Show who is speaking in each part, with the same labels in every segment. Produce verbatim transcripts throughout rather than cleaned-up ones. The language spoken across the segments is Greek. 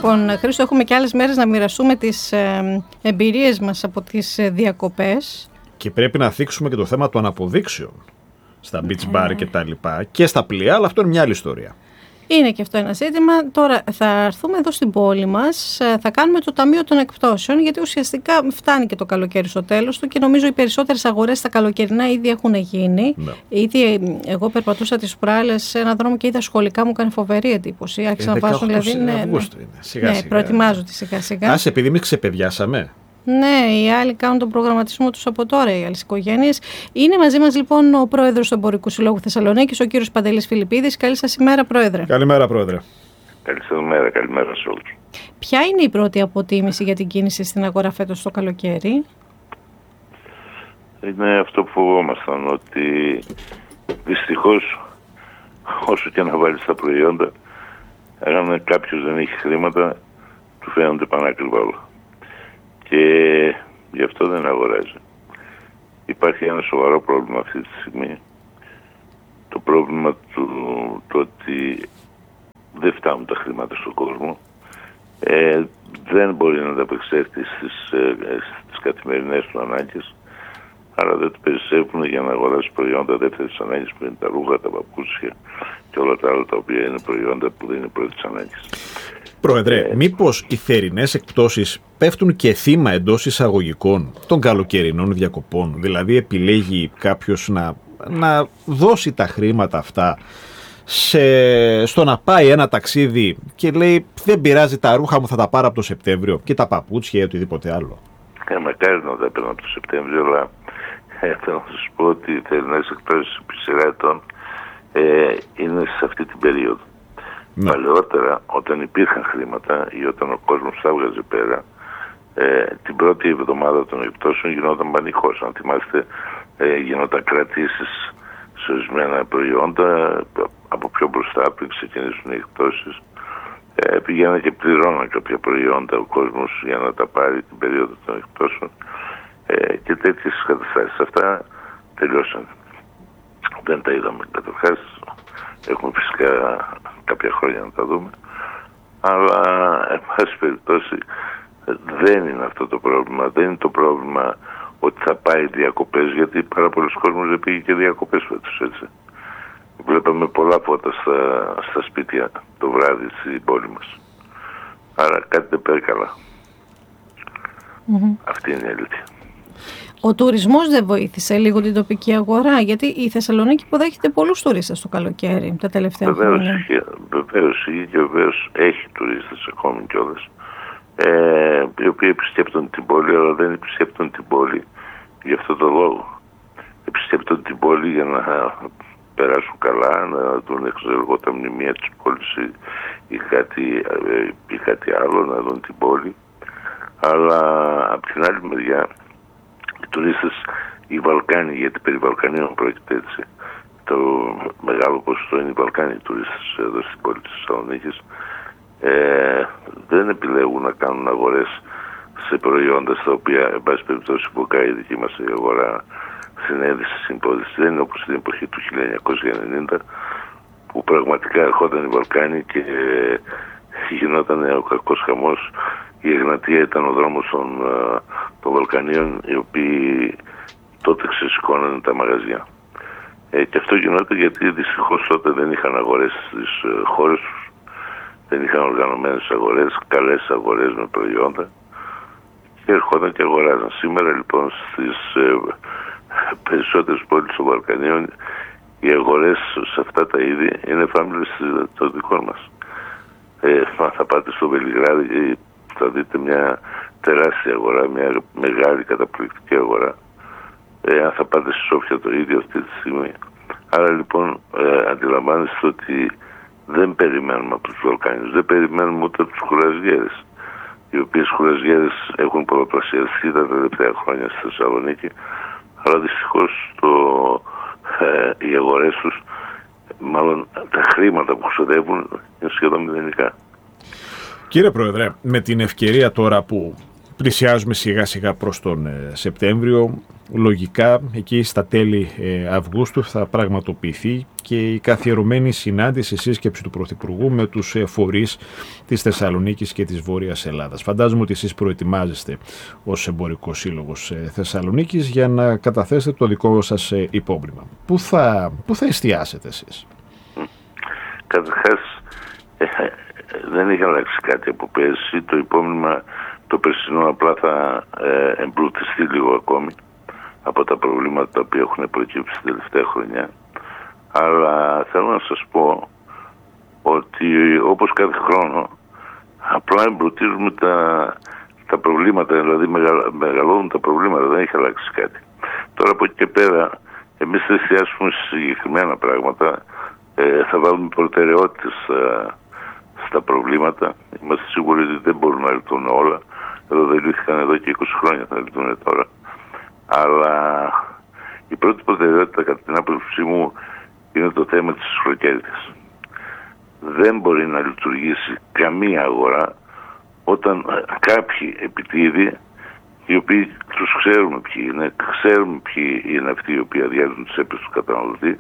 Speaker 1: Λοιπόν, Χρήστο, έχουμε και άλλες μέρες να μοιραστούμε τις ε, εμπειρίες μας από τις ε, διακοπές.
Speaker 2: Και πρέπει να θίξουμε και το θέμα των αποδείξεων στα beach bar και τα λοιπά και στα πλοία, αλλά αυτό είναι μια άλλη ιστορία.
Speaker 1: Είναι και αυτό ένα ζήτημα. Τώρα θα έρθουμε εδώ στην πόλη μας, θα κάνουμε το Ταμείο των Εκπτώσεων, γιατί ουσιαστικά φτάνει και το καλοκαίρι στο τέλος του και νομίζω οι περισσότερες αγορές στα καλοκαιρινά ήδη έχουν γίνει. Ναι. Ήδη εγώ περπατούσα τις προάλλες σε έναν δρόμο και είδα σχολικά, μου έκανε φοβερή εντύπωση. Άρχισα να βάζουν, δηλαδή. Ναι, ναι, σιγά, ναι, σιγά. Προετοιμάζονται σιγά σιγά.
Speaker 2: Ας, επειδή εμείς ξεπαιδιάσαμε.
Speaker 1: Ναι, οι άλλοι κάνουν τον προγραμματισμό τους από τώρα, οι άλλες οικογένειες. Είναι μαζί μας λοιπόν ο πρόεδρος του Εμπορικού Συλλόγου Θεσσαλονίκης, ο κύριος Παντελής Φιλιππίδης. Καλή σας ημέρα, πρόεδρε.
Speaker 2: Καλημέρα, πρόεδρε.
Speaker 3: Καλή σας ημέρα, καλημέρα σε όλους.
Speaker 1: Ποια είναι η πρώτη αποτίμηση για την κίνηση στην αγορά φέτος το καλοκαίρι?
Speaker 3: Είναι αυτό που φοβόμασταν, ότι δυστυχώς όσο και να βάλεις τα προϊόντα, αν κάποιος δεν έχει χρήματα, του φαίνονται πανάκριβα όλα. Και γι' αυτό δεν αγοράζει. Υπάρχει ένα σοβαρό πρόβλημα αυτή τη στιγμή. Το πρόβλημα του το ότι δεν φτάνουν τα χρήματα στον κόσμο. Ε, δεν μπορεί να ανταπεξέλθει στις, ε, στις καθημερινές του ανάγκες. Άρα δεν του περισσεύουν για να αγοράσει προϊόντα δεύτερης ανάγκης, που είναι τα ρούχα, τα παπούτσια και όλα τα άλλα τα οποία είναι προϊόντα που δεν είναι πρώτης ανάγκης.
Speaker 2: Πρόεδρε, ε, μήπως οι θερινές εκπτώσεις πέφτουν και θύμα εντός εισαγωγικών των καλοκαιρινών διακοπών? Δηλαδή επιλέγει κάποιος να, να δώσει τα χρήματα αυτά σε, στο να πάει ένα ταξίδι και λέει δεν πειράζει, τα ρούχα μου θα τα πάρω από το Σεπτέμβριο και τα παπούτσια ή οτιδήποτε άλλο?
Speaker 3: Ε, μακάρι να τα παίρνω από το Σεπτέμβριο, αλλά ε, θέλω να σας πω ότι οι θερινές εκπτώσεις επί σειρά ετών ε, είναι σε αυτή την περίοδο. Ναι. Παλαιότερα, όταν υπήρχαν χρήματα ή όταν ο κόσμος τα έβγαζε πέρα, ε, την πρώτη εβδομάδα των εκπτώσεων γινόταν πανικός. Αν θυμάστε, ε, γινόταν κρατήσεις σε ορισμένα προϊόντα, από πιο μπροστά πριν ξεκινήσουν οι εκπτώσεις. Ε, πηγαίναν και πληρώναν κάποια προϊόντα ο κόσμος για να τα πάρει την περίοδο των εκπτώσεων. Ε, και τέτοιες καταστάσεις. Αυτά τελειώσαν. Δεν τα είδαμε καταρχάς. Έχουμε φυσικά κάποια χρόνια να τα δούμε. Αλλά, εν πάση περιπτώσει, δεν είναι αυτό το πρόβλημα. Δεν είναι το πρόβλημα ότι θα πάει διακοπές, γιατί πάρα πολλοί κόσμος δεν πήγε και διακοπές φέτος, έτσι. Βλέπαμε πολλά φώτα στα, στα σπίτια το βράδυ στην πόλη μας. Άρα κάτι δεν πάει καλά. Mm-hmm. Αυτή είναι η αλήθεια.
Speaker 1: Ο τουρισμός δεν βοήθησε λίγο την τοπική αγορά? Γιατί η Θεσσαλονίκη υποδέχεται πολλούς τουρίστες το καλοκαίρι τα τελευταία χρόνια.
Speaker 3: Βεβαίως είχε και βεβαίως έχει τουρίστες ακόμη κιόλας, ε, οι οποίοι επισκέπτονται την πόλη, αλλά δεν επισκέπτονται την πόλη για αυτό το λόγο. Επισκέπτονται την πόλη για να περάσουν καλά, να δουν εξωτερικό τα μνημεία της πόλης ή, ή, κάτι, ή κάτι άλλο, να δουν την πόλη. Αλλά από την άλλη μεριά, οι τουρίστες, οι Βαλκάνοι, γιατί περί Βαλκανίων πρόκειται, έτσι, το μεγάλο ποσοστό είναι οι Βαλκάνοι τουρίστες εδώ στην πόλη της Θεσσαλονίκης, ε, δεν επιλέγουν να κάνουν αγορές σε προϊόντα στα οποία, εν πάση περιπτώσει, υποκάει η δική μας η αγορά συνέδεση, συμπόδιση. Δεν είναι όπως στην εποχή του χίλια εννιακόσια ενενήντα, που πραγματικά ερχόταν οι Βαλκάνοι και ε, γινόταν ο κακός χαμός. Η Εγνατία ήταν ο δρόμος των, των Βαλκανίων, οι οποίοι τότε ξεσηκώνανε τα μαγαζιά. Ε, και αυτό γινόταν γιατί δυστυχώς τότε δεν είχαν αγορές στις ε, χώρες τους, δεν είχαν οργανωμένες αγορές, καλές αγορές με προϊόντα, και ερχόταν και αγοράζαν. Σήμερα λοιπόν στις ε, περισσότερες πόλεις των Βαλκανίων οι αγορές σε αυτά τα είδη είναι φάμιλες των δικών μας. Ε, θα πάτε στο Βελιγράδι, θα δείτε μια τεράστια αγορά, μια μεγάλη καταπληκτική αγορά. Ε, αν θα πάτε στη Σόφια το ίδιο αυτή τη στιγμή. Άρα λοιπόν ε, αντιλαμβάνεστε ότι δεν περιμένουμε από τους Βαλκάνιους, δεν περιμένουμε ούτε από τους κουραζιέρες, οι οποίες κουραζιέρες έχουν πολλαπλασιαστεί τα τελευταία χρόνια στη Θεσσαλονίκη, αλλά δυστυχώς το, ε, οι αγορές τους, μάλλον τα χρήματα που ξοδεύουν, είναι σχεδόν μηδενικά.
Speaker 2: Κύριε Πρόεδρε, με την ευκαιρία τώρα που πλησιάζουμε σιγά σιγά προς τον ε, Σεπτέμβριο, λογικά εκεί στα τέλη ε, Αυγούστου θα πραγματοποιηθεί και η καθιερωμένη συνάντηση, σύσκεψη του Πρωθυπουργού με τους ε, φορείς της Θεσσαλονίκης και της Βόρειας Ελλάδας. Φαντάζομαι ότι εσείς προετοιμάζεστε ως Εμπορικός Σύλλογος ε, Θεσσαλονίκης για να καταθέσετε το δικό σας ε, υπόβλημα. Πού θα, πού θα εστιάσετε εσείς?
Speaker 3: Καταρχάς, ε, δεν έχει αλλάξει κάτι από πέρσι. Το υπόμνημα το περσινό απλά θα ε, εμπλουτιστεί λίγο ακόμη από τα προβλήματα τα οποία έχουν προκύψει την τελευταία χρονιά. Αλλά θέλω να σας πω ότι όπως κάθε χρόνο απλά εμπλουτίζουμε τα, τα προβλήματα, δηλαδή μεγαλ, μεγαλώνουν τα προβλήματα, δεν έχει αλλάξει κάτι. Τώρα από εκεί και πέρα εμείς θα εστιάσουμε σε συγκεκριμένα πράγματα, ε, θα βάλουμε προτεραιότητες ε, στα προβλήματα. Είμαστε σίγουροι ότι δεν μπορούν να λυθούν όλα. Εδώ δεν λύθηκαν εδώ και είκοσι χρόνια, θα λυθούν τώρα. Αλλά η πρώτη προτεραιότητα κατά την άποψή μου είναι το θέμα της ισχυροκέρδειας. Δεν μπορεί να λειτουργήσει καμία αγορά όταν κάποιοι επιτίδιοι, οι οποίοι τους ξέρουμε ποιοι είναι, ξέρουμε ποιοι είναι αυτοί οι οποίοι αδειάζουν τις τσέπες του καταναλωτή,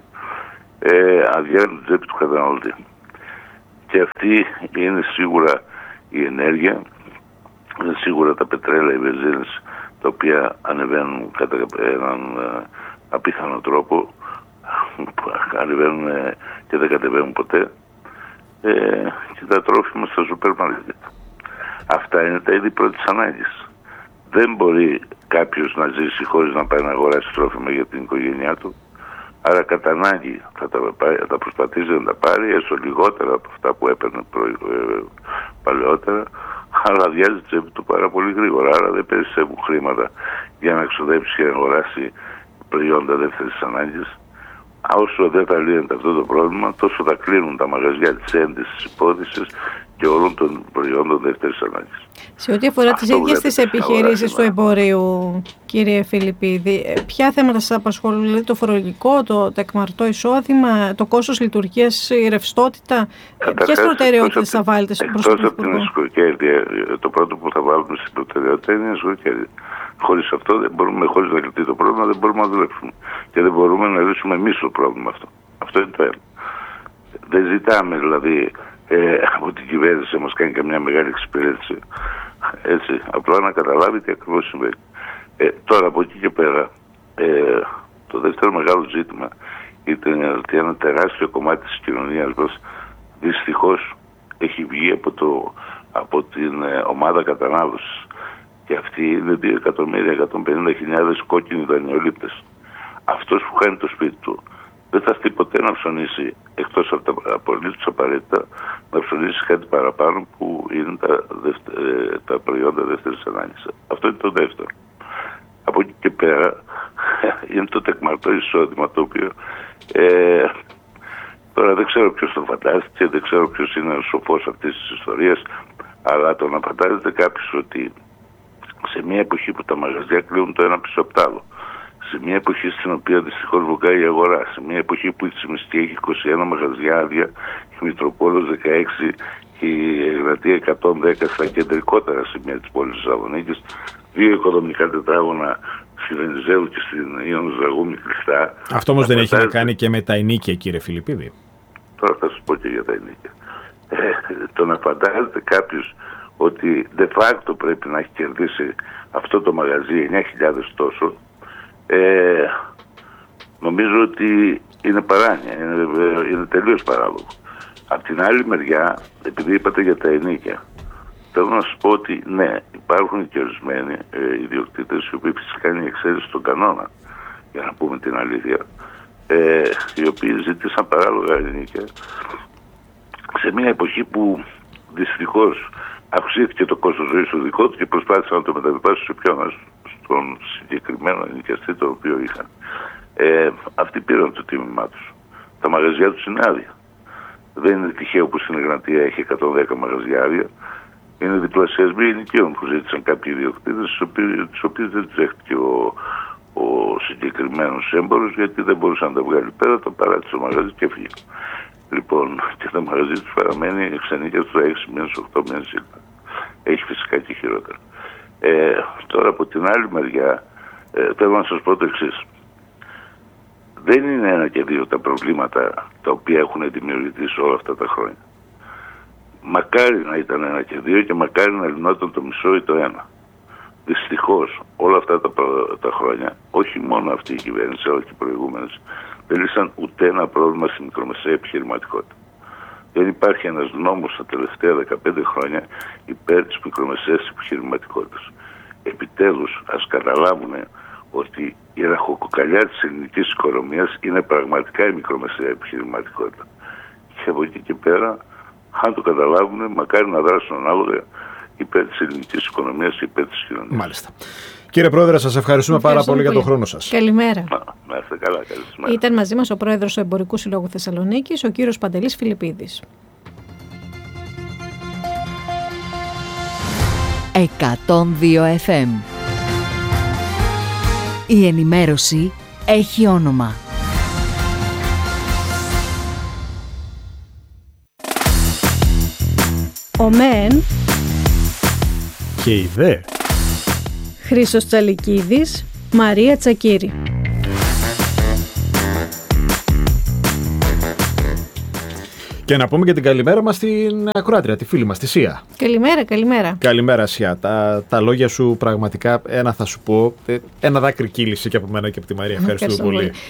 Speaker 3: ε, αδειάζουν τις τσέπες του καταναλωτή. Και αυτή είναι σίγουρα η ενέργεια, είναι σίγουρα τα πετρέλαια, οι βενζίνες, τα οποία ανεβαίνουν κατά έναν απίθανο τρόπο, ανεβαίνουν και δεν κατεβαίνουν ποτέ, ε, και τα τρόφιμα στα σούπερ μάρκετ. Αυτά είναι τα είδη πρώτης ανάγκης. Δεν μπορεί κάποιος να ζήσει χωρίς να πάει να αγοράσει τρόφιμα για την οικογένειά του. Άρα κατά ανάγκη θα τα, θα προσπαθήσει να τα πάρει, έστω λιγότερα από αυτά που έπαιρνε προ, ε, παλαιότερα, αλλά αδειάζει τη τσέπη του πάρα πολύ γρήγορα. Άρα δεν περισσεύουν χρήματα για να ξοδέψει και να αγοράσει προϊόντα δεύτερης ανάγκης. Όσο δεν θα λύνεται αυτό το πρόβλημα, τόσο θα κλείνουν τα μαγαζιά της έντησης, υπόδησης και όλων των προϊόντων δεύτερης ανάγκης.
Speaker 1: Σε ό,τι αφορά αυτό τις ίδιες τις επιχειρήσεις του εμπορίου, κύριε Φιλιππίδη, ποια θέματα σας απασχολούν, δηλαδή το φορολογικό, το τεκμαρτό εισόδημα, το κόστος λειτουργίας, η ρευστότητα, ποιες προτεραιότητες θα βάλετε στον Πρωθυπουργό?
Speaker 3: Εκτός από την ισχυροκέρδεια, το πρώτο που θα βάλουμε στην προτεραιότητα είναι η ισχυροκέρδεια. Χωρίς αυτό δεν μπορούμε, χωρίς να λυθεί το πρόβλημα, δεν μπορούμε να δουλέψουμε. Και δεν μπορούμε να λύσουμε εμείς το πρόβλημα αυτό. Αυτό είναι το ένα. Δεν ζητάμε δηλαδή ε, από την κυβέρνηση να μας κάνει καμιά μεγάλη εξυπηρέτηση. Έτσι, απλά να καταλάβει τι ακριβώς συμβαίνει. Ε, τώρα από εκεί και πέρα, ε, το δεύτερο μεγάλο ζήτημα ήταν ότι ένα τεράστιο κομμάτι της κοινωνίας μας δυστυχώς έχει βγει από, το, από την ε, ομάδα κατανάλωσης. Και αυτοί είναι δύο εκατομμύρια εκατόν πενήντα χιλιάδες κόκκινοι δανειολήπτες. Αυτός που χάνει το σπίτι του δεν θα έρθει ποτέ να ψωνίσει, εκτός από τα απολύτως απαραίτητα, να ψωνίσει κάτι παραπάνω που είναι τα, δευτε, τα προϊόντα δεύτερης ανάγκης. Αυτό είναι το δεύτερο. Από εκεί και πέρα είναι το τεκμαρτό εισόδημα, το οποίο ε, τώρα δεν ξέρω ποιος το φαντάστηκε, δεν ξέρω ποιος είναι ο σοφός αυτής της ιστορίας, αλλά το να φαντάζεται κάποιος ότι σε μια εποχή που τα μαγαζιά κλείνουν το ένα πίσω από το άλλο, σε μια εποχή στην οποία δυστυχώς βουκάει η αγορά, σε μια εποχή που η Τσιμιστή έχει είκοσι ένα μαγαζιά άδεια, η Μητροπόλεως δεκαέξι και η Εγνατία εκατόν δέκα στα κεντρικότερα σημεία της πόλης της Θεσσαλονίκης, δύο οικοδομικά τετράγωνα στη Βενιζέλου και στην Ιόνος Ζαγούμη κλειστά. Αυτό
Speaker 2: όμως δεν έχει να κάνει και με τα ενίκια, κύριε Φιλιππίδη?
Speaker 3: Τώρα θα σας πω και για τα ενίκια. Ε, το να φαντάζεται κάποιος ότι de facto πρέπει να έχει κερδίσει αυτό το μαγαζί εννιά χιλιάδες τόσο, ε, νομίζω ότι είναι παράνοια, είναι, είναι τελείως παράλογο. Απ' την άλλη μεριά, επειδή είπατε για τα ενίκια, θέλω να σας πω ότι ναι, υπάρχουν και ορισμένοι ε, ιδιοκτήτες, οι οποίοι φυσικά είναι η εξαίρεση στον κανόνα, για να πούμε την αλήθεια, ε, οι οποίοι ζήτησαν παράλογα ενίκια σε μια εποχή που δυστυχώς αυξήθηκε το κόστος ζωής του δικό του και προσπάθησαν να το μεταβιβάσουν σε ποιον, στον συγκεκριμένο ενοικιαστή το οποίο είχαν. Ε, αυτοί πήραν το τίμημά τους. Τα μαγαζιά τους είναι άδεια. Δεν είναι τυχαίο που στην Εγνατία έχει εκατόν δέκα μαγαζιά άδεια. Είναι διπλασιασμοί ενοικίων που ζήτησαν κάποιοι ιδιοκτήτες, τους οποίους δεν τους δέχτηκε ο, ο συγκεκριμένος έμπορος, γιατί δεν μπορούσε να τα βγάλει πέρα, το παράτησε το μαγαζί και έφυγε. Λοιπόν, και το μαγαζί του παραμένει εξενίκια του έξι μήνες, οκτώ μήνες. Έχει φυσικά και χειρότερα. Ε, τώρα από την άλλη μεριά, Ε, θέλω να σας πω το εξής. Δεν είναι ένα και δύο τα προβλήματα τα οποία έχουν δημιουργηθεί σε όλα αυτά τα χρόνια. Μακάρι να ήταν ένα και δύο και μακάρι να λυνόταν το μισό ή το ένα. Δυστυχώς όλα αυτά τα, τα χρόνια, όχι μόνο αυτή η κυβέρνηση αλλά και οι προηγούμενες, δεν λύσαν ούτε ένα πρόβλημα στη μικρομεσαία επιχειρηματικότητα. Δεν υπάρχει ένας νόμος τα τελευταία δεκαπέντε χρόνια υπέρ της μικρομεσαίας επιχειρηματικότητας. Επιτέλους ας καταλάβουν ότι η ραχοκοκαλιά της ελληνικής οικονομίας είναι πραγματικά η μικρομεσαία επιχειρηματικότητα. Και από εκεί και πέρα, αν το καταλάβουν, μακάρι να δράσουν ανάλογα υπέρ της ελληνικής οικονομίας και υπέρ της κοινωνίας.
Speaker 2: Μάλιστα. Κύριε Πρόεδρε, σας ευχαριστούμε πάρα πολύ για τον χρόνο σας.
Speaker 1: Καλημέρα.
Speaker 3: Να είστε καλά, καλησπέρα.
Speaker 1: Ήταν μαζί μας ο Πρόεδρος του Εμπορικού Συλλόγου Θεσσαλονίκης, ο κύριος Παντελής Φιλιππίδης.
Speaker 4: εκατόν δύο εφ εμ. Η ενημέρωση έχει όνομα.
Speaker 1: Ο ΜΕΝ
Speaker 2: και η ΔΕ.
Speaker 1: Χρήστος Τσαλικίδης, Μαρία Τσακύρη.
Speaker 2: Και να πούμε και την καλημέρα μας στην ακροάτρια, τη φίλη μας, τη Σία.
Speaker 1: Καλημέρα, καλημέρα.
Speaker 2: Καλημέρα, Σία. Τα, τα λόγια σου πραγματικά, ένα θα σου πω, ένα δάκρυ κύλησε και από μένα και από τη Μαρία. Ευχαριστούμε πολύ. πολύ.